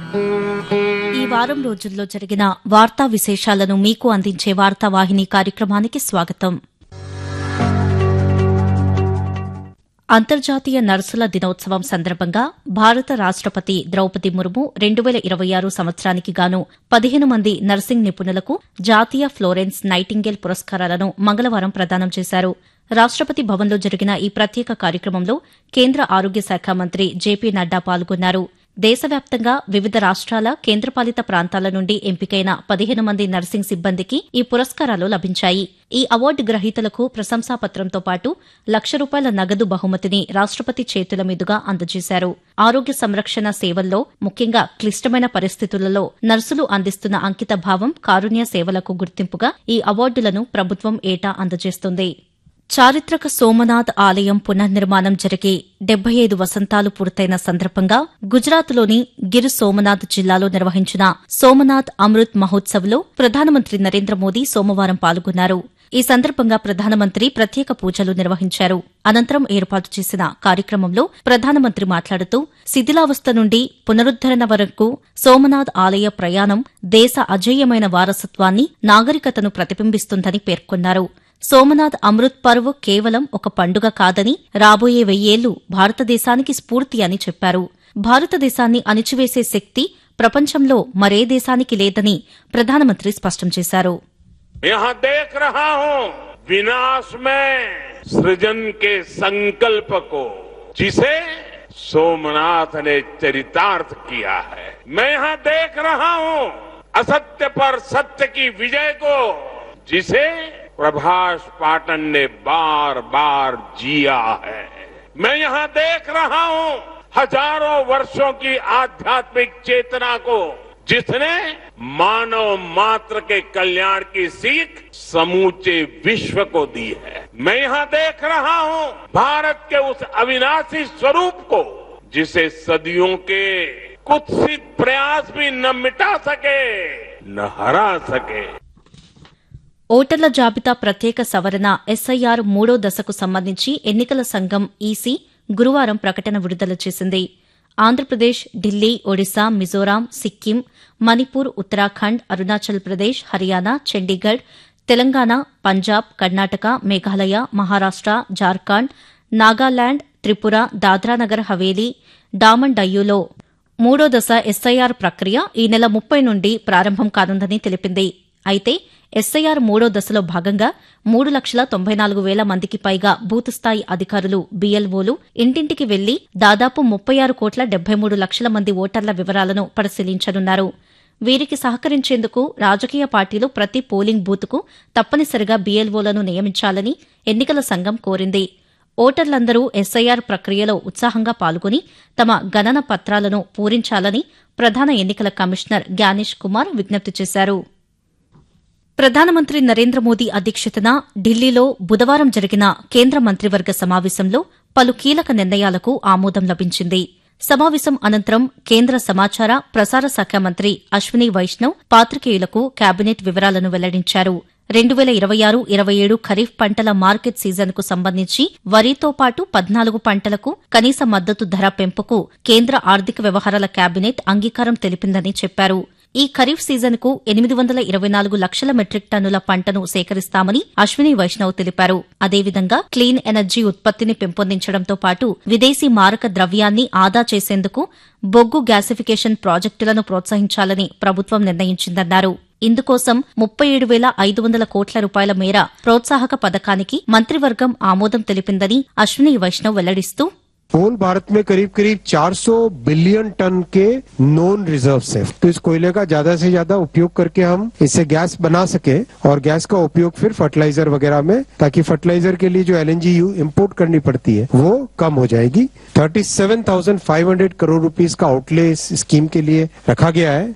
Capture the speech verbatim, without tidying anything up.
ఈ వారం రోజుల్లో జరిగిన వార్తా విశేషాలను మీకు అందించే వార్తావాహిని కార్యక్రమానికి స్వాగతం. అంతర్జాతీయ నర్సుల దినోత్సవం సందర్భంగా భారత రాష్టపతి ద్రౌపది ముర్ము రెండు వేల ఇరవై ఆరు సంవత్సరానికి గాను పదిహేను మంది నర్సింగ్ నిపుణులకు జాతీయ ఫ్లోరెన్స్ నైటింగేల్ పురస్కారాలను మంగళవారం ప్రదానం చేశారు. రాష్టపతి భవన్లో జరిగిన ఈ ప్రత్యేక కార్యక్రమంలో కేంద్ర ఆరోగ్య శాఖ మంత్రి జేపీ నడ్డా పాల్గొన్నారు. దేశవ్యాప్తంగా వివిధ రాష్ట్రాల కేంద్రపాలిత ప్రాంతాల నుండి ఎంపికైన పదిహేను మంది నర్సింగ్ సిబ్బందికి ఈ పురస్కారాలు లభించాయి. ఈ అవార్డు గ్రహీతలకు ప్రశంసాపత్రంతో పాటు లక్ష రూపాయల నగదు బహుమతిని రాష్టపతి చేతుల మీదుగా అందజేశారు. ఆరోగ్య సంరక్షణ సేవల్లో ముఖ్యంగా క్లిష్టమైన పరిస్థితులలో నర్సులు అందిస్తున్న అంకిత భావం, కారుణ్య సేవలకు గుర్తింపుగా ఈ అవార్డులను ప్రభుత్వం ఏటా అందజేస్తుంది. చారిత్రక సోమనాథ్ ఆలయం పునర్నిర్మాణం జరిగి డెబ్బై ఐదు వసంతాలు పూర్తయిన సందర్భంగా గుజరాత్లోని గిర్ సోమనాథ్ జిల్లాలో నిర్వహించిన సోమనాథ్ అమృత్ మహోత్సవ్లో ప్రధానమంత్రి నరేంద్ర మోదీ సోమవారం పాల్గొన్నారు. ఈ సందర్భంగా ప్రధానమంత్రి ప్రత్యేక పూజలు నిర్వహించారు. అనంతరం ఏర్పాటు చేసిన కార్యక్రమంలో ప్రధానమంత్రి మాట్లాడుతూ శిథిలావస్థ నుండి పునరుద్దరణ వరకు సోమనాథ్ ఆలయ ప్రయాణం దేశ అజేయమైన వారసత్వాన్ని, నాగరికతను ప్రతిబింబిస్తుందని పేర్కొన్నారు. సోమనాథ్ అమృత్ పర్వ్ కేవలం ఒక పండుగ కాదని, రాబోయే వెయ్యేళ్లు భారతదేశానికి స్ఫూర్తి అని చెప్పారు. భారతదేశాన్ని అణిచివేసే శక్తి ప్రపంచంలో మరే దేశానికి లేదని ప్రధానమంత్రి స్పష్టం చేశారు. यहाँ देख रहा हूं विनाश में सृजन के संकल्प को, जिसे सोमनाथ ने चरितार्थ किया है. मैं यहाँ देख रहा हूं असत्य पर सत्य की विजय को, जिसे प्रभाष पाटन ने बार बार जिया है. मैं यहाँ देख रहा हूं हजारों वर्षों की आध्यात्मिक चेतना को, जिसने मानव मात्र के कल्याण की सीख समूचे विश्व को दी है. मैं यहाँ देख रहा हूं भारत के उस अविनाशी स्वरूप को, जिसे सदियों के कुत्सित प्रयास भी न मिटा सके, न हरा सके. ఓటర్ల జాబితా ప్రత్యేక సవరణ ఎస్ఐఆర్ మూడో దశకు సంబంధించి ఎన్నికల సంఘం ఈసీ గురువారం ప్రకటన విడుదల చేసింది. ఆంధ్రప్రదేశ్, ఢిల్లీ, ఒడిశా, మిజోరాం, సిక్కిం, మణిపూర్, ఉత్తరాఖండ్, అరుణాచల్ ప్రదేశ్, హర్యానా, చండీగఢ్, తెలంగాణ, పంజాబ్, కర్ణాటక, మేఘాలయ, మహారాష్ట, జార్ఖండ్, నాగాలాండ్, త్రిపుర, దాద్రానగర్ హవేలీ, డామన్ డయ్యూలో మూడో దశ ఎస్ఐఆర్ ప్రక్రియ ఈ నెల ముప్పై నుండి ప్రారంభం కానుందని తెలిపింది. అయితే ఎస్ఐఆర్ మూడో దశలో భాగంగా మూడు లక్షల తొంభై నాలుగు వేల మందికి పైగా బూత్ స్థాయి అధికారులు, బీఎల్ఓలు ఇంటింటికి వెళ్లి దాదాపు ముప్పై ఆరు కోట్ల డెబ్బై మూడు లక్షల మంది ఓటర్ల వివరాలను పరిశీలించనున్నారు. వీరికి సహకరించేందుకు రాజకీయ పార్టీలు ప్రతి పోలింగ్ బూత్కు తప్పనిసరిగా బీఎల్ఓలను నియమించాలని ఎన్నికల సంఘం కోరింది. ఓటర్లందరూ ఎస్ఐఆర్ ప్రక్రియలో ఉత్సాహంగా పాల్గొని తమ గణన పత్రాలను పూరించాలని ప్రధాన ఎన్నికల కమిషనర్ జ్ఞానేష్ కుమార్ విజ్ఞప్తి చేశారు. ప్రధానమంత్రి నరేంద్ర మోదీ అధ్యక్షతన ఢిల్లీలో బుధవారం జరిగిన కేంద్ర మంత్రివర్గ సమావేశంలో పలు కీలక నిర్ణయాలకు ఆమోదం లభించింది. సమావేశం అనంతరం కేంద్ర సమాచార ప్రసార శాఖ మంత్రి అశ్విని వైష్ణవ్ పాత్రికేయులకు కేబినెట్ వివరాలను వెల్లడించారు. రెండు వేల ఇరవై ఆరు ఇరవై ఏడు ఖరీఫ్ పంటల మార్కెట్ సీజన్కు సంబంధించి వరితో పాటు పద్నాలుగు పంటలకు కనీస మద్దతు ధర పెంపుకు కేంద్ర ఆర్థిక వ్యవహారాల కేబినెట్ అంగీకారం తెలిపిందని చెప్పారు. ఈ ఖరీఫ్ సీజన్కు ఎనిమిది వందల ఇరవై నాలుగు లక్షల మెట్రిక్ టన్నుల పంటను సేకరిస్తామని అశ్విని వైష్ణవ్ తెలిపారు. అదేవిధంగా క్లీన్ ఎనర్జీ ఉత్పత్తిని పెంపొందించడంతో పాటు విదేశీ మారక ద్రవ్యాన్ని ఆదా చేసేందుకు బొగ్గు గ్యాసిఫికేషన్ ప్రాజెక్టులను ప్రోత్సహించాలని ప్రభుత్వం నిర్ణయించిందన్నారు. ఇందుకోసం ముప్పై ఏడు వేల ఐదు వందల కోట్ల రూపాయల మేర ప్రోత్సాహక పథకానికి మంత్రివర్గం ఆమోదం తెలిపిందని అశ్విని వైష్ణవ్ వెల్లడిస్తూ होल भारत में करीब करीब चार सौ बिलियन टन के नॉन रिजर्व्स है. तो इस कोयले का ज्यादा से ज्यादा उपयोग करके हम इससे गैस बना सके और गैस का उपयोग फिर फर्टिलाइजर वगैरह में, ताकि फर्टिलाइजर के लिए जो एलएनजी इंपोर्ट करनी पड़ती है वो कम हो जाएगी. सैंतीस हज़ार पाँच सौ करोड़ रुपीस का आउटले इस स्कीम के लिए रखा गया है.